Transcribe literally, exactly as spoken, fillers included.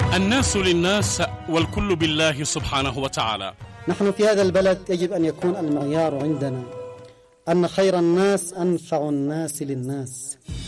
الناس للناس والكل بالله سبحانه وتعالى. نحن في هذا البلد يجب أن يكون المعيار عندنا أن خير الناس أنفع الناس للناس.